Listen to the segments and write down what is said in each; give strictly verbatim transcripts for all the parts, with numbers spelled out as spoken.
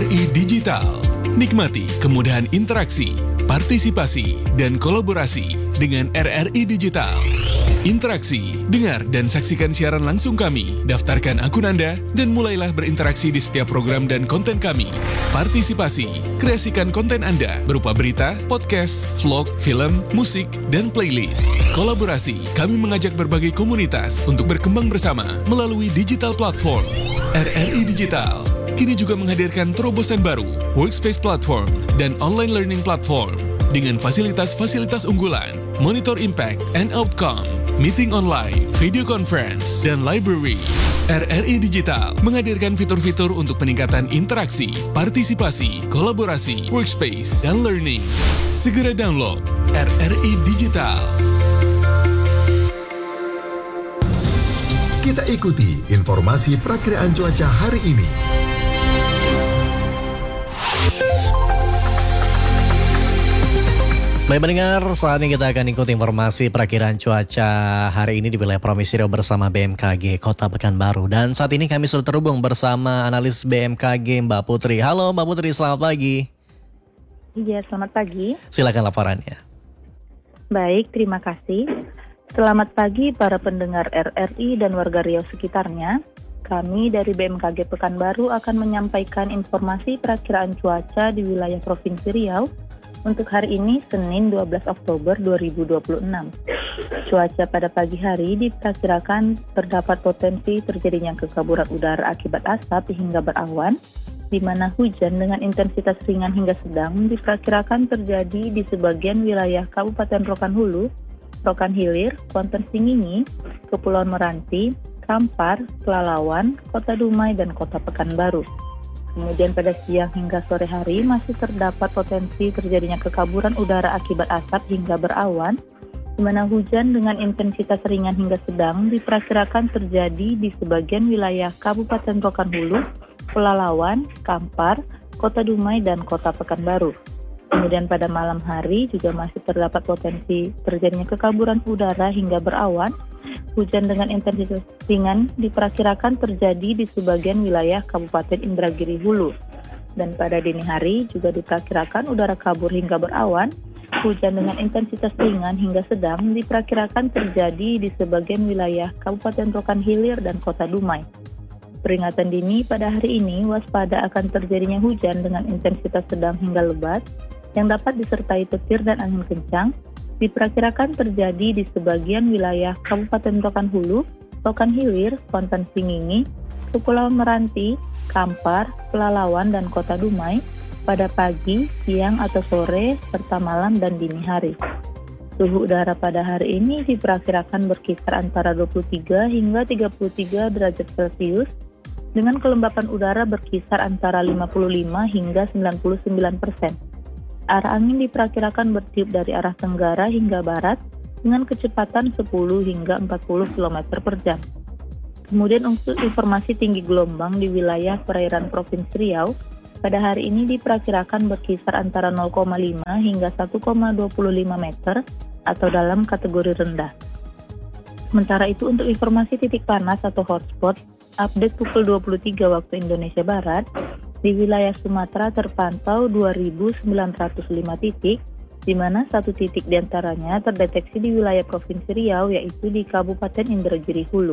I Digital. Nikmati kemudahan interaksi, partisipasi, dan kolaborasi dengan R R I Digital. Interaksi, dengar dan saksikan siaran langsung kami, daftarkan akun Anda, dan mulailah berinteraksi di setiap program dan konten kami. Partisipasi, kreasikan konten Anda berupa berita, podcast, vlog, film, musik, dan playlist. Kolaborasi, kami mengajak berbagai komunitas untuk berkembang bersama melalui digital platform. R R I Digital kini juga menghadirkan terobosan baru, workspace platform, dan online learning platform dengan fasilitas-fasilitas unggulan, monitor impact and outcome, meeting online, video conference, dan library. R R I Digital menghadirkan fitur-fitur untuk peningkatan interaksi, partisipasi, kolaborasi, workspace, dan learning. Segera download R R I Digital. Kita ikuti informasi perakiraan cuaca hari ini. Baik pendengar, saat ini kita akan ikuti informasi perakiraan cuaca hari ini di wilayah Provinsi Riau bersama B M K G Kota Pekanbaru. Dan saat ini kami sudah terhubung bersama analis B M K G Mbak Putri. Halo Mbak Putri, selamat pagi. Iya, selamat pagi. Silakan laporannya. Baik, terima kasih. Selamat pagi para pendengar R R I dan warga Riau sekitarnya. Kami dari B M K G Pekanbaru akan menyampaikan informasi perakiraan cuaca di wilayah Provinsi Riau untuk hari ini, Senin dua belas Oktober dua ribu dua puluh enam. Cuaca pada pagi hari diperkirakan terdapat potensi terjadinya kekaburan udara akibat asap hingga berawan, di mana hujan dengan intensitas ringan hingga sedang diperkirakan terjadi di sebagian wilayah Kabupaten Rokan Hulu, Rokan Hilir, Kuantan Singingi, Kepulauan Meranti, Kampar, Pelalawan, Kota Dumai, dan Kota Pekanbaru. Kemudian pada siang hingga sore hari masih terdapat potensi terjadinya kekaburan udara akibat asap hingga berawan, di mana hujan dengan intensitas ringan hingga sedang diperkirakan terjadi di sebagian wilayah Kabupaten Rokan Hulu, Pelalawan, Kampar, Kota Dumai, dan Kota Pekanbaru. Kemudian pada malam hari juga masih terdapat potensi terjadinya kekaburan udara hingga berawan. Hujan dengan intensitas ringan diperkirakan terjadi di sebagian wilayah Kabupaten Indragiri Hulu. Dan pada dini hari juga diperkirakan udara kabur hingga berawan. Hujan dengan intensitas ringan hingga sedang diperkirakan terjadi di sebagian wilayah Kabupaten Rokan Hilir dan Kota Dumai. Peringatan dini pada hari ini waspada akan terjadinya hujan dengan intensitas sedang hingga lebat yang dapat disertai petir dan angin kencang, diperkirakan terjadi di sebagian wilayah Kabupaten Rokan Hulu, Rokan Hilir, Kuantan Singingi, Kepulauan Meranti, Kampar, Pelalawan, dan Kota Dumai pada pagi, siang atau sore, serta malam dan dini hari. Suhu udara pada hari ini diperkirakan berkisar antara dua puluh tiga hingga tiga puluh tiga derajat Celcius, dengan kelembapan udara berkisar antara lima puluh lima hingga sembilan puluh sembilan persen. Arah angin diperkirakan bertiup dari arah tenggara hingga barat dengan kecepatan sepuluh hingga empat puluh kilometer per jam. Kemudian untuk informasi tinggi gelombang di wilayah perairan Provinsi Riau, pada hari ini diperkirakan berkisar antara nol koma lima hingga satu koma dua lima meter atau dalam kategori rendah. Sementara itu untuk informasi titik panas atau hotspot, update pukul dua puluh tiga waktu Indonesia Barat, di wilayah Sumatera terpantau dua ribu sembilan ratus lima titik, di mana satu titik diantaranya terdeteksi di wilayah Provinsi Riau, yaitu di Kabupaten Indragiri Hulu.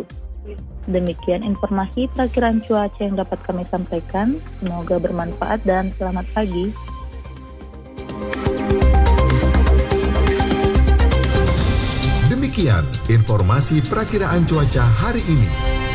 Demikian informasi perakiraan cuaca yang dapat kami sampaikan. Semoga bermanfaat dan selamat pagi. Demikian informasi perakiraan cuaca hari ini.